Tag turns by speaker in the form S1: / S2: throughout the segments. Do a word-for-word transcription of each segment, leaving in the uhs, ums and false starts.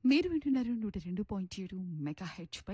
S1: మీరు వింటున్నారు నూట రెండు పాయింట్ ఏడు మెగా హెచ్ పై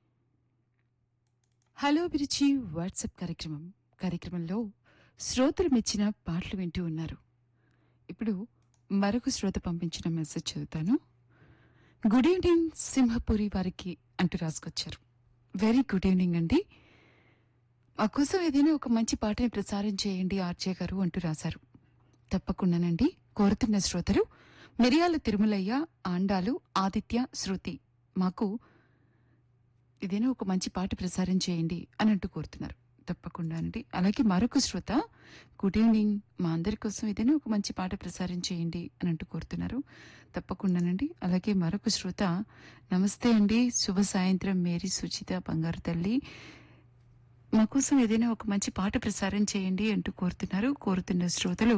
S1: హలో అభిరుచి వాట్సాప్ కార్యక్రమం కార్యక్రమంలో శ్రోతలు మెచ్చిన పాటలు వింటూ ఉన్నారు. ఇప్పుడు మరొక శ్రోత పంపించిన మెసేజ్ చదువుతాను. గుడ్ ఈవినింగ్ సింహపురి వారికి అంటూ రాసుకొచ్చారు. వెరీ గుడ్ ఈవినింగ్ అండి. మా కోసం ఏదైనా ఒక మంచి పాటని ప్రసారం చేయండి ఆర్జే గారు అంటూ రాశారు. తప్పకుండానండి. కోరుతున్న శ్రోతలు మిరియాల తిరుమలయ్య, ఆండాలు, ఆదిత్య, శృతి. మాకు ఏదైనా ఒక మంచి పాట ప్రసారం చేయండి అని అంటూ కోరుతున్నారు. తప్పకుండా అండి. అలాగే మరొక శ్రోత గుడ్ ఈవినింగ్, మా అందరి కోసం ఏదైనా ఒక మంచి పాట ప్రసారం చేయండి అని అంటూ కోరుతున్నారు. తప్పకుండానండి. అలాగే మరొక శ్రోత నమస్తే అండి, శుభ సాయంత్రం మేరీ సుచిత బంగారు తల్లి, మా కోసం ఏదైనా ఒక మంచి పాట ప్రసారం చేయండి అంటూ కోరుతున్నారు. కోరుతున్న శ్రోతలు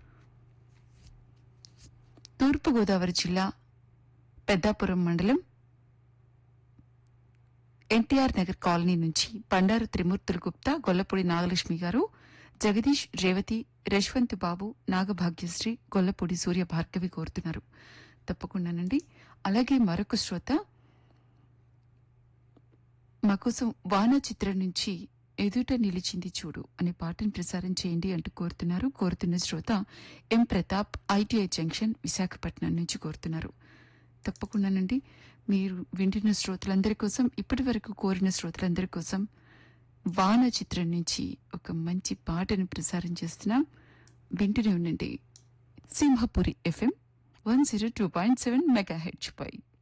S1: తూర్పుగోదావరి జిల్లా పెద్దాపురం మండలం ఎన్టీఆర్ నగర్ కాలనీ నుంచి బండారు త్రిమూర్తులు గుప్తా, గొల్లపూడి నాగలక్ష్మి గారు, జగదీష్, రేవతి, యశ్వంత్ బాబు, నాగభాగ్యశ్రీ, గొల్లపూడి సూర్య భార్గవి కోరుతున్నారు. తప్పకుండానండి. అలాగే మరొక శ్రోత మా కోసం వానా చిత్రం నుంచి ఎదుట నిలిచింది చూడు అనే పాటను ప్రసారం చేయండి అంటూ కోరుతున్నారు. కోరుతున్న శ్రోత ఎం ప్రతాప్, ఐటీఐ జంక్షన్, విశాఖపట్నం నుంచి కోరుతున్నారు. తప్పకుండానండి. మీరు వింటున్న శ్రోతలందరి కోసం, ఇప్పటి వరకు కోరిన శ్రోతలందరి కోసం వాన చిత్రం నుంచి ఒక మంచి పాటను ప్రసారం చేస్తున్నాం. వింటూనే ఉండండి Simhapuri FM one zero two point seven mega H పై.